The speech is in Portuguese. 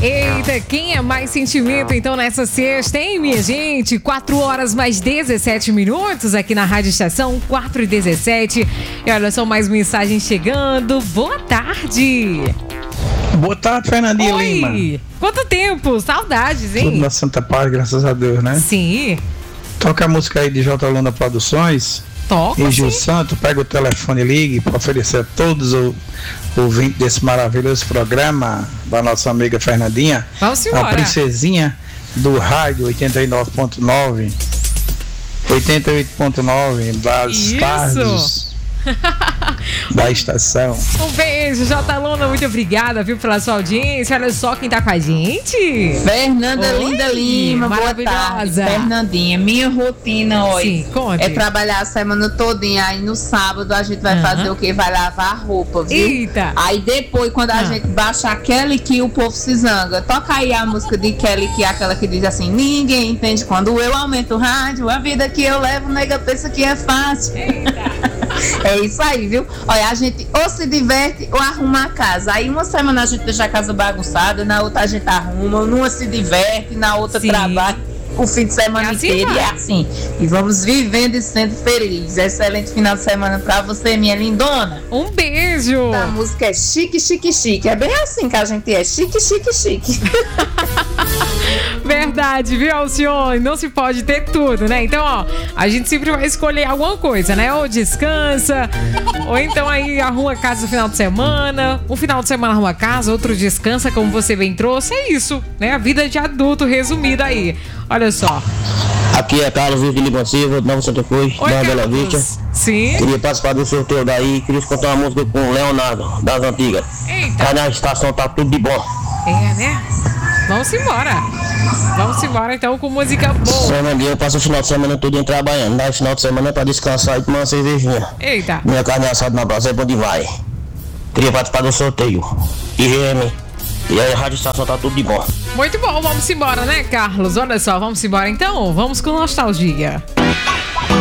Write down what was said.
Eita, quem é mais sentimento então nessa sexta, hein, minha gente? 4 horas mais 17 minutos aqui na Rádio Estação, 4h17. E olha só, mais mensagens chegando. Boa tarde. Boa tarde, Fernandinha Oi. Lima. Quanto tempo? Saudades, hein? Tudo na Santa Paz, graças a Deus, né? Sim. Toca a música aí de J. Luna Produções. Toca, e Gil sim. Santo, pega o telefone e ligue para oferecer a todos os ouvintes desse maravilhoso programa da nossa amiga Fernandinha. Vamos embora. A princesinha do rádio 89.9, 88.9 das tardes da estação. Um beijo, J. Luna, muito obrigada, viu, pela sua audiência. Olha só quem tá com a gente. Fernanda Oi, Linda Lima, maravilhosa. boa tarde, Fernandinha. Minha rotina hoje conte. é trabalhar a semana todinha. Aí no sábado a gente vai fazer o quê? Vai lavar a roupa, viu? Eita. Aí depois, quando a gente baixa a Kelly que o povo se zanga. Toca aí a música de Kelly que é aquela que diz assim: ninguém entende quando eu aumento o rádio. A vida que eu levo, nega, pensa que é fácil. Eita. É isso aí, viu? Olha, a gente ou se diverte ou arruma a casa. Aí uma semana a gente deixa a casa bagunçada, na outra a gente arruma, numa se diverte, na outra trabalha o fim de semana inteiro. E é assim. E vamos vivendo e sendo felizes. Excelente final de semana pra você, minha lindona. Um beijo. A música é chique, chique, chique. É bem assim que a gente é. Chique, chique, chique. Verdade, viu, Alcione? Não se pode ter tudo, né? Então, ó, a gente sempre vai escolher alguma coisa, né? Ou descansa, ou então aí arruma a casa no final de semana. Um final de semana arruma a casa, outro descansa, como você bem trouxe. É isso, né? A vida de adulto resumida aí. Olha só. Aqui é Carlos de Lima Silva, de Nova Santa Cruz, da Bela Vista. Sim. Queria participar do sorteio daí, queria escutar uma música com o Leonardo, das antigas. Eita. Aí na estação tá tudo de bom. É, né? Vamos embora. Vamos embora então com música boa. Fernandinha, eu passo o final de semana todo trabalhando. Daí final de semana é pra descansar e tomar uma cervejinha. Eita. Minha carne assada na praça é bom demais. Queria participar do sorteio. IGM. E aí a rádio estação tá tudo de bom. Muito bom, vamos embora, né, Carlos? Olha só, vamos embora então? Vamos com nostalgia.